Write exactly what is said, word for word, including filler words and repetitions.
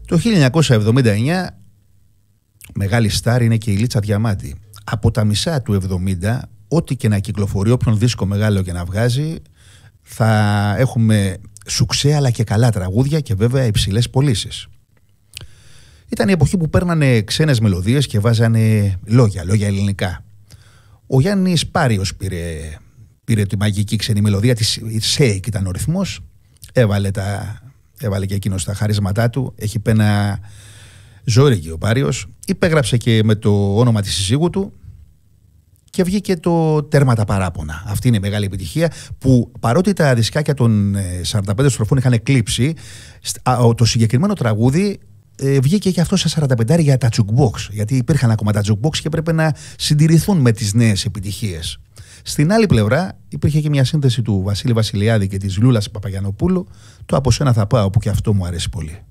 Το χίλια εννιακόσια εβδομήντα εννιά μεγάλη στάρ είναι και η Λίτσα Διαμάντη. Από τα μισά του εβδομήντα, ό,τι και να κυκλοφορεί, όποιον δίσκο μεγάλο και να βγάζει, θα έχουμε σουξέ αλλά και καλά τραγούδια και βέβαια υψηλές πωλήσεις. Ήταν η εποχή που παίρνανε ξένες μελωδίες και βάζανε λόγια, λόγια ελληνικά. Ο Γιάννης Πάριος πήρε, πήρε τη μαγική ξένη μελωδία, της Σέικ ήταν ο ρυθμός, έβαλε, τα, έβαλε και εκείνος τα χαρίσματά του, έχει πένα ζόρικη ο Πάριος, υπέγραψε και με το όνομα της συζύγου του και βγήκε το «Τέρμα τα παράπονα». Αυτή είναι η μεγάλη επιτυχία που παρότι τα δισκάκια των σαράντα πέντε στροφών είχαν εκλείψει, το συγκεκριμένο τραγούδι ε, βγήκε και αυτό στα σαράντα πέντε για τα jukebox, γιατί υπήρχαν ακόμα τα jukebox και έπρεπε να συντηρηθούν με τις νέες επιτυχίες. Στην άλλη πλευρά υπήρχε και μια σύνθεση του Βασίλη Βασιλιάδη και της Λούλας Παπαγιανοπούλου, το «Από σένα θα πάω», που και αυτό μου αρέσει πολύ.